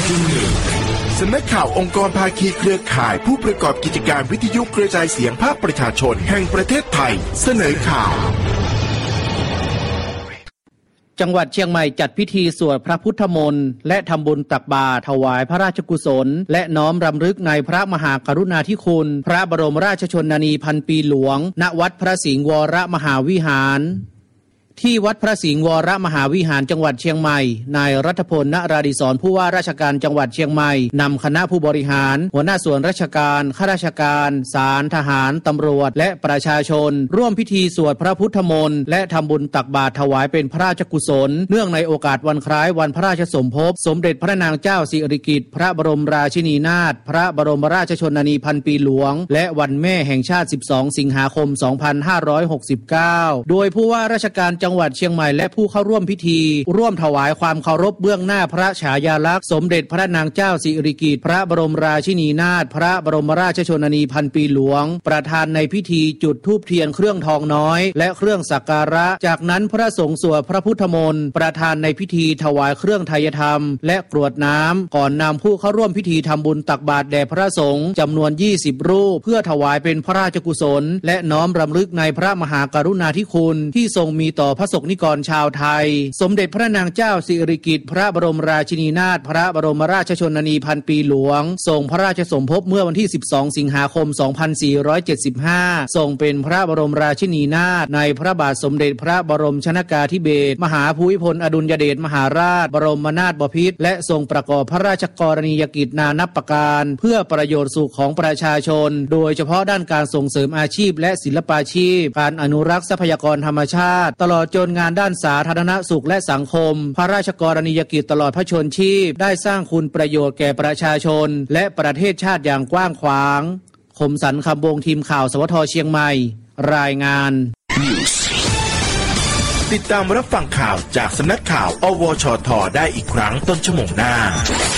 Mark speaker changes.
Speaker 1: สำนักข่าวองค์กรภาคีเครือข่ายผู้ประกอบกิจการวิทยุกระจายเสียงภาคประชาชนแห่งประเทศไทยเสนอข่าว
Speaker 2: จังหวัดเชียงใหม่จัดพิธีสวดพระพุทธมนต์และทำบุญตักบาตรถวายพระราชกุศลและน้อมรำลึกในพระมหากรุณาธิคุณพระบรมราชชนนีพันปีหลวงณวัดพระสิงห์วรมหาวิหารที่วัดพระสิงห์วรมหาวิหารจังหวัดเชียงใหม่นายรัฐพล ณราดิศรผู้ว่าราชการจังหวัดเชียงใหม่นำคณะผู้บริหารหัวหน้าส่วนราชการข้าราชการศาลทหารตำรวจและประชาชนร่วมพิธีสวดพระพุทธมนต์และทำบุญตักบาตรถวายเป็นพระราชกุศลเนื่องในโอกาสวันคล้ายวันพระราชสมภพสมเด็จพระนางเจ้าสิริกิติ์พระบรมราชินีนาถพระบรมราชชนนีพันปีหลวงและวันแม่แห่งชาติ12สิงหาคม2569โดยผู้ว่าราชการจังหวัดเชียงใหม่และผู้เข้าร่วมพิธีร่วมถวายความเคารพเบื้องหน้าพระฉายาลักษณ์สมเด็จพระนางเจ้าสิริกิติ์พระบรมราชินีนาถพระบรมราชชนนีพันปีหลวงประธานในพิธีจุดธูปเทียนเครื่องทองน้อยและเครื่องสักการะจากนั้นพระสงฆ์สวดพระพุทธมนต์ประธานในพิธีถวายเครื่องไทยธรรมและกรวดน้ำก่อนนำผู้เข้าร่วมพิธีทำบุญตักบาตรแด่พระสงฆ์จำนวน20รูปเพื่อถวายเป็นพระราชกุศลและน้อมรำลึกในพระมหากรุณาธิคุณที่ทรงมีต่อพระสงฆ์นิกรชาวไทยสมเด็จพระนางเจ้าสิริกิติ์พระบรมราชินีนาถพระบรมราชชนนีพันปีหลวงทรงพระราชสมภพเมื่อวันที่12สิงหาคม2475ทรงเป็นพระบรมราชินีนาถในพระบาทสมเด็จพระบรมชนกาธิเบศรมหาภูมิพลอดุลยเดชมหาราชบรมนาถบพิตรและทรงประกอบพระราชกรณียกิจนานับประการเพื่อประโยชน์สุขของประชาชนโดยเฉพาะด้านการส่งเสริมอาชีพและศิลปาชีพการอนุรักษ์ทรัพยากรธรรมชาติตลอดจนงานด้านสาธารณสุขและสังคมพระราชกรณียกิจตลอดพระชนชีพได้สร้างคุณประโยชน์แก่ประชาชนและประเทศชาติอย่างกว้างขวางคมสันต์คำวงทีมข่าวสวทเชียงใหม่รายงาน
Speaker 1: ติดตามรับฟังข่าวจากสำนักข่าวอวชท.ได้อีกครั้งต้นชั่วโมงหน้า